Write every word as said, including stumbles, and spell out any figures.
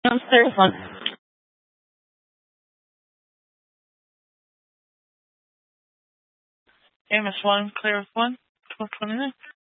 Downstairs one. Amos one, clear with one, twelve twenty-nine.